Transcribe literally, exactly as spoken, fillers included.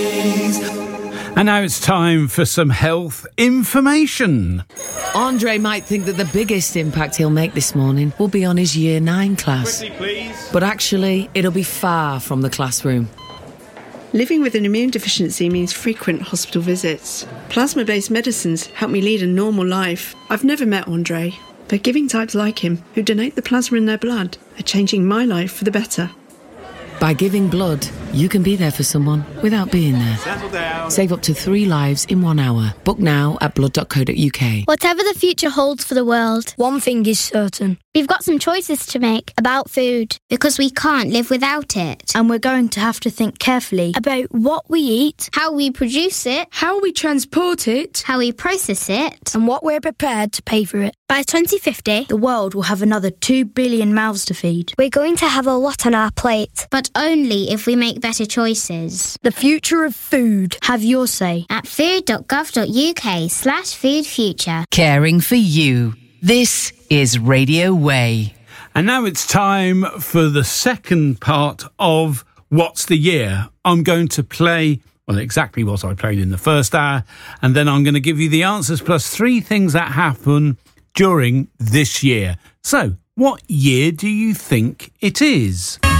And now it's time for some health information. Andre might think that the biggest impact he'll make this morning will be on his year nine class. Quickly, please. But actually, it'll be far from the classroom. Living with an immune deficiency means frequent hospital visits. Plasma-based medicines help me lead a normal life. I've never met Andre, but giving types like him who donate the plasma in their blood are changing my life for the better. By giving blood, you can be there for someone without being there. Settle down. Save up to three lives in one hour. Book now at blood dot co dot uk. Whatever the future holds for the world, one thing is certain. We've got some choices to make about food. Because we can't live without it. And we're going to have to think carefully about what we eat, How we produce it, how we transport it, how we process it. and what we're prepared to pay for it. By twenty fifty, the world will have another two billion mouths to feed. We're going to have a lot on our plate. But only if we make better choices. The future of food. Have your say. At food dot gov dot uk slash food future. Caring for you. This is Radio Way. And now it's time for the second part of What's the Year? I'm going to play, well, exactly what I played in the first hour, and then I'm going to give you the answers plus three things that happen during this year. So, what year do you think it is?